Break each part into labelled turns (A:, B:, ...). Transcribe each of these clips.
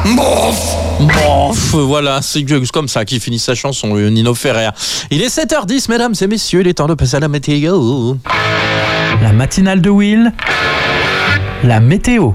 A: Bof, voilà, c'est comme ça qu'il finit sa chanson, Nino Ferrer. Il est 7h10, mesdames et messieurs, il est temps de passer à la météo.
B: La matinale de Will, la météo.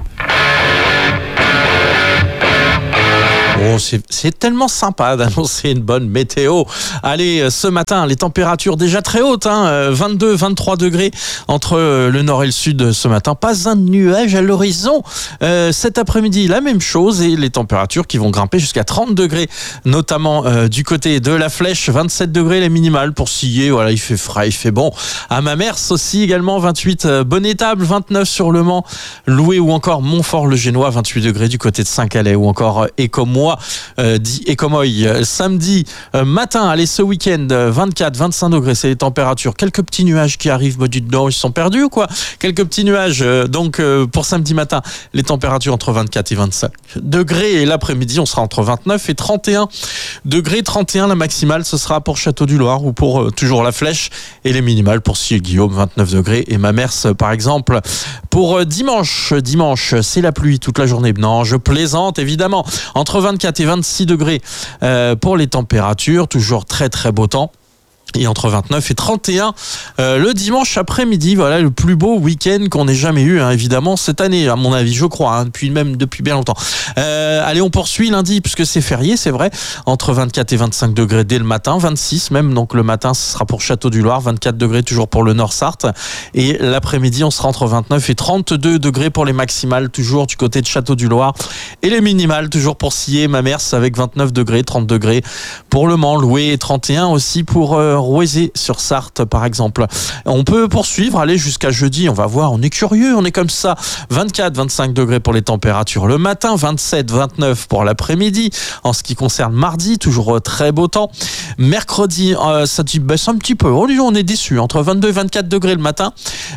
A: Oh, c'est tellement sympa d'annoncer une bonne météo. Allez, ce matin, les températures déjà très hautes, 22, 23 degrés entre le nord et le sud ce matin. Pas un nuage à l'horizon. Cet après-midi, la même chose et les températures qui vont grimper jusqu'à 30 degrés, notamment du côté de la Flèche, 27 degrés les minimales pour scier. Voilà, il fait frais, il fait bon. À Mamers aussi également, 28 Bonne-Étable, 29 sur Le Mans, Loué ou encore Montfort-le-Génois, 28 degrés du côté de Saint-Calais ou encore Écomois. Dit Écomoy. Samedi matin, allez, ce week-end, 24, 25 degrés, c'est les températures. Quelques petits nuages qui arrivent, me dites non, ils sont perdus ou quoi? Quelques petits nuages, donc pour samedi matin, les températures entre 24 et 25 degrés, et l'après-midi, on sera entre 29 et 31 degrés. 31, la maximale, ce sera pour Château-du-Loir ou pour toujours la Flèche, et les minimales pour Sille-Guillaume, 29 degrés, et Mamers, par exemple. Pour dimanche, c'est la pluie toute la journée. Non, je plaisante, évidemment. Entre 24 et 26 degrés pour les températures, toujours très très beau temps. Et entre 29 et 31 le dimanche après-midi, voilà le plus beau week-end qu'on ait jamais eu, évidemment cette année, à mon avis, je crois, depuis bien longtemps. Allez, on poursuit lundi puisque c'est férié, c'est vrai. Entre 24 et 25 degrés dès le matin, 26 même, donc le matin ce sera pour Château-du-Loir, 24 degrés toujours pour le Nord-Sarthe, et l'après-midi on sera entre 29 et 32 degrés pour les maximales, toujours du côté de Château-du-Loir, et les minimales toujours pour Sillé, Mamers avec 29 degrés, 30 degrés pour Le Mans, Loué, et 31 aussi pour Rouezé-sur-Sarthe par exemple. On peut poursuivre, aller jusqu'à jeudi, on va voir, on est curieux, on est comme ça. 24, 25 degrés pour les températures le matin, 27, 29 pour l'après-midi. En ce qui concerne mardi, toujours très beau temps. Mercredi, ça baisse un petit peu. On est déçus, entre 22 et 24 degrés le matin,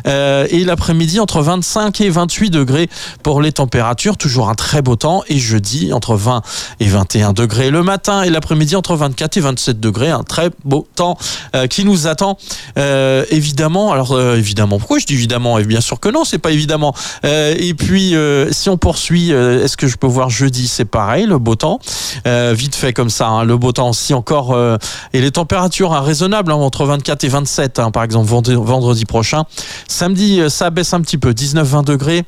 A: et l'après-midi entre 25 et 28 degrés pour les températures, toujours un très beau temps. Et jeudi, entre 20 et 21 degrés le matin, et l'après-midi entre 24 et 27 degrés, un très beau temps qui nous attend, évidemment. Alors évidemment, pourquoi je dis évidemment? Et bien sûr que non, c'est pas évidemment. Et puis si on poursuit, est-ce que je peux voir jeudi? C'est pareil, le beau temps, vite fait comme ça, le beau temps aussi encore, et les températures raisonnables, entre 24 et 27, par exemple vendredi prochain. Samedi, ça baisse un petit peu, 19-20 degrés.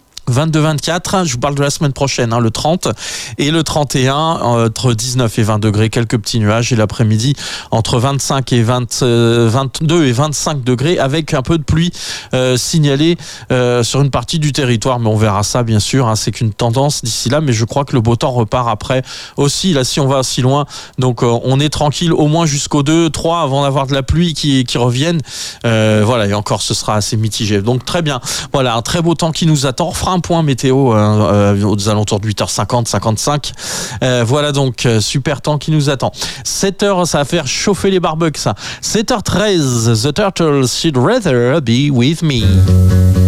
A: 22-24, je vous parle de la semaine prochaine, le 30 et le 31, entre 19 et 20 degrés, quelques petits nuages, et l'après-midi entre 25 et 22 et 25 degrés avec un peu de pluie signalée sur une partie du territoire, mais on verra ça bien sûr, c'est qu'une tendance d'ici là, mais je crois que le beau temps repart après aussi, là si on va si loin, donc on est tranquille au moins jusqu'au 2-3 avant d'avoir de la pluie qui revienne, voilà, et encore ce sera assez mitigé, donc très bien, voilà, un très beau temps qui nous attend. On fera un point météo aux alentours de 8h50, 55. Voilà donc, super temps qui nous attend. 7h, ça va faire chauffer les barbecues, ça. 7h13, The Turtles Should Rather Be With Me.